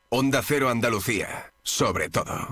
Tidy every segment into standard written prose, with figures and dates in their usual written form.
Onda Cero Andalucía, sobre todo.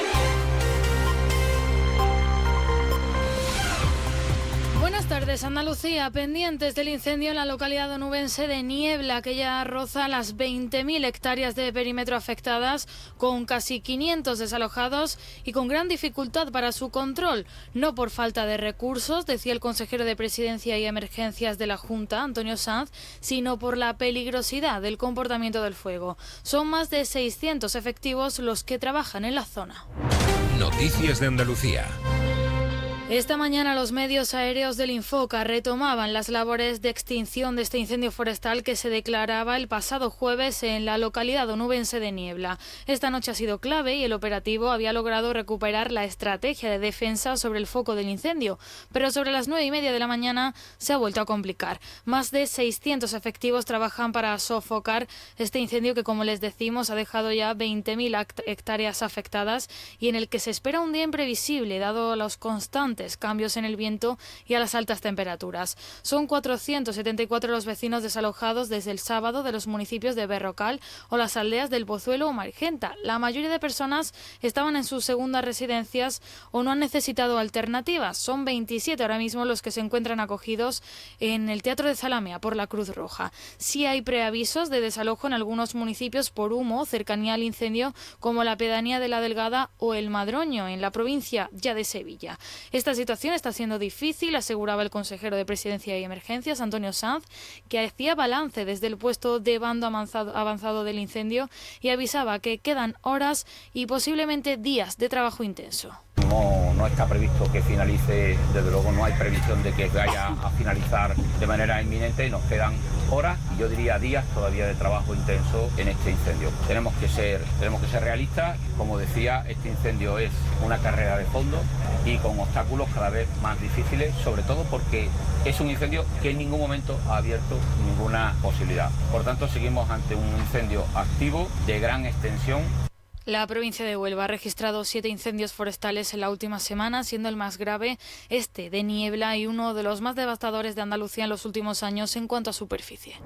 Buenas tardes, Andalucía. Pendientes del incendio en la localidad onubense de Niebla, que ya roza las 20.000 hectáreas de perímetro afectadas, con casi 500 desalojados y con gran dificultad para su control. No por falta de recursos, decía el consejero de Presidencia y Emergencias de la Junta, Antonio Sanz, sino por la peligrosidad del comportamiento del fuego. Son más de 600 efectivos los que trabajan en la zona. Noticias de Andalucía. Esta mañana los medios aéreos del Infoca retomaban las labores de extinción de este incendio forestal que se declaraba el pasado jueves en la localidad onubense de Niebla. Esta noche ha sido clave y el operativo había logrado recuperar la estrategia de defensa sobre el foco del incendio, pero sobre las 9:30 de la mañana se ha vuelto a complicar. Más de 600 efectivos trabajan para sofocar este incendio que, como les decimos, ha dejado ya 20.000 hectáreas afectadas y en el que se espera un día imprevisible, dado los constantes cambios en el viento y a las altas temperaturas. Son 474 los vecinos desalojados desde el sábado de los municipios de Berrocal o las aldeas del Pozuelo o Margenta. La mayoría de personas estaban en sus segundas residencias o no han necesitado alternativas. Son 27 ahora mismo los que se encuentran acogidos en el Teatro de Zalamea por la Cruz Roja. Sí hay preavisos de desalojo en algunos municipios por humo, cercanía al incendio, como la pedanía de La Delgada o el Madroño, en la provincia ya de Sevilla. Esta situación está siendo difícil, aseguraba el consejero de Presidencia y Emergencias, Antonio Sanz, que hacía balance desde el puesto de bando avanzado del incendio y avisaba que quedan horas y posiblemente días de trabajo intenso. No está previsto que finalice, desde luego no hay previsión de que vaya a finalizar de manera inminente. Nos quedan horas y yo diría días todavía de trabajo intenso en este incendio. Tenemos que ser realistas. Como decía, este incendio es una carrera de fondo y con obstáculos cada vez más difíciles, sobre todo porque es un incendio que en ningún momento ha abierto ninguna posibilidad. Por tanto, seguimos ante un incendio activo de gran extensión. La provincia de Huelva ha registrado 7 incendios forestales en la última semana, siendo el más grave este de Niebla y uno de los más devastadores de Andalucía en los últimos años en cuanto a superficie.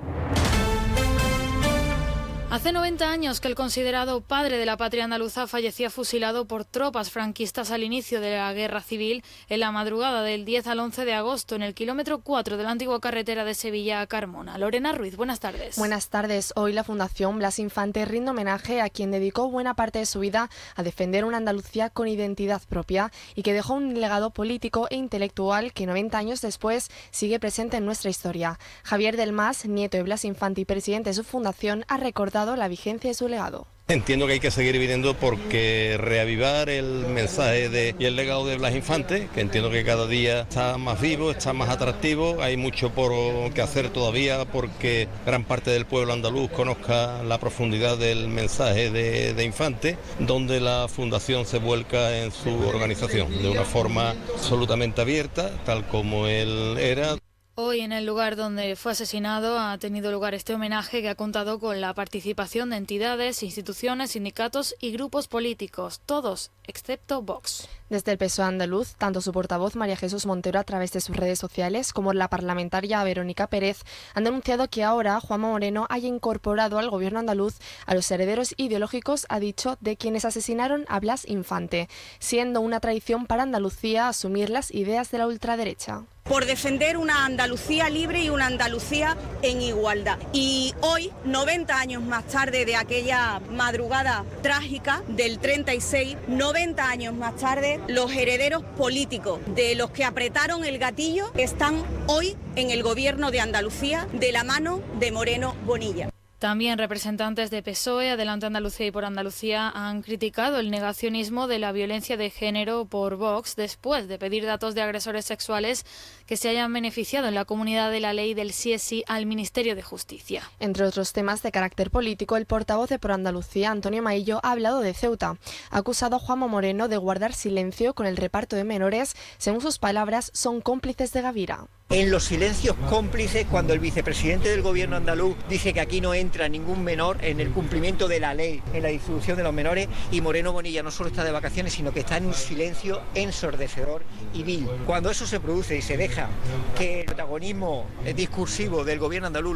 Hace 90 años que el considerado padre de la patria andaluza fallecía fusilado por tropas franquistas al inicio de la Guerra Civil en la madrugada del 10 al 11 de agosto en el kilómetro 4 de la antigua carretera de Sevilla a Carmona. Lorena Ruiz, buenas tardes. Buenas tardes. Hoy la Fundación Blas Infante rinde homenaje a quien dedicó buena parte de su vida a defender una Andalucía con identidad propia y que dejó un legado político e intelectual que 90 años después sigue presente en nuestra historia. Javier del Mas, nieto de Blas Infante y presidente de su fundación, ha recordado la vigencia de su legado. Entiendo que hay que seguir viviendo porque reavivar el mensaje y el legado de Blas Infante, que entiendo que cada día está más vivo, está más atractivo, hay mucho por que hacer todavía porque gran parte del pueblo andaluz conozca la profundidad del mensaje de Infante, donde la Fundación se vuelca en su organización de una forma absolutamente abierta, tal como él era. Hoy, en el lugar donde fue asesinado, ha tenido lugar este homenaje que ha contado con la participación de entidades, instituciones, sindicatos y grupos políticos, todos excepto Vox. Desde el PSOE andaluz, tanto su portavoz María Jesús Montero a través de sus redes sociales como la parlamentaria Verónica Pérez han denunciado que ahora Juanma Moreno haya incorporado al gobierno andaluz a los herederos ideológicos, ha dicho, de quienes asesinaron a Blas Infante, siendo una tradición para Andalucía asumir las ideas de la ultraderecha. Por defender una Andalucía libre y una Andalucía en igualdad. Y hoy, 90 años más tarde de aquella madrugada trágica del 36, 90 años más tarde, los herederos políticos de los que apretaron el gatillo están hoy en el gobierno de Andalucía de la mano de Moreno Bonilla. También representantes de PSOE, Adelante Andalucía y Por Andalucía han criticado el negacionismo de la violencia de género por Vox después de pedir datos de agresores sexuales que se hayan beneficiado en la comunidad de la ley del sí es sí al Ministerio de Justicia. Entre otros temas de carácter político, el portavoz de Por Andalucía, Antonio Maillo, ha hablado de Ceuta. Ha acusado a Juanma Moreno de guardar silencio con el reparto de menores. Según sus palabras, son cómplices de Gavira. En los silencios cómplices, cuando el vicepresidente del gobierno andaluz dice que aquí no entra ningún menor en el cumplimiento de la ley, en la distribución de los menores, y Moreno Bonilla no solo está de vacaciones, sino que está en un silencio ensordecedor y vil. Cuando eso se produce y se deja que el protagonismo discursivo del gobierno andaluz